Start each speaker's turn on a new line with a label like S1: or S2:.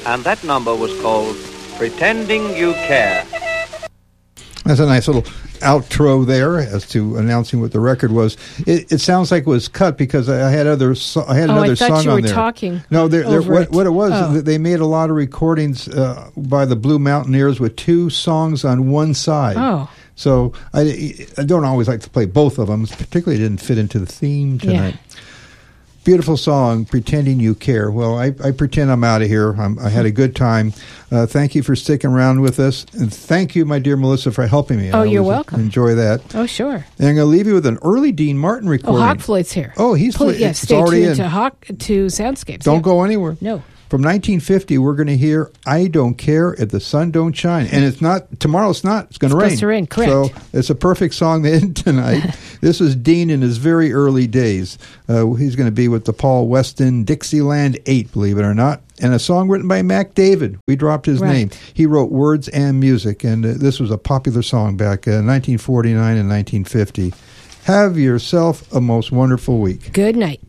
S1: and that number was called Pretending You Care.
S2: That's a nice little outro there as to announcing what the record was. It sounds like it was cut because I had another song on there.
S3: I thought you were talking.
S2: No, what it was,
S3: Oh.
S2: they made a lot of recordings by the Blue Mountaineers with two songs on one side.
S3: Oh.
S2: So I don't always like to play both of them. Particularly didn't fit into the theme tonight.
S3: Yeah.
S2: Beautiful song, Pretending You Care. Well, I pretend I'm out of here. I had a good time. Thank you for sticking around with us. And thank you, my dear Melissa, for helping me.
S3: Oh, you're
S2: always
S3: welcome.
S2: Enjoy that.
S3: Oh, sure.
S2: And I'm going to leave you with an early Dean Martin recording.
S3: Oh, Hawk Floyd's here.
S2: Oh,
S3: Yes, stay
S2: already
S3: tuned
S2: in.
S3: to Soundscapes.
S2: Don't
S3: yeah.
S2: go anywhere.
S3: No.
S2: From 1950, we're going to hear I Don't Care If the Sun Don't Shine. And it's not, tomorrow it's not, it's going to rain.
S3: Supposed to rain, correct.
S2: So it's a perfect song to end tonight. This is Dean in his very early days. He's going to be with the Paul Weston Dixieland 8, believe it or not. And a song written by Mac David. We dropped his name. He wrote words and music, and this was a popular song back in 1949 and 1950. Have yourself a most wonderful week.
S3: Good night.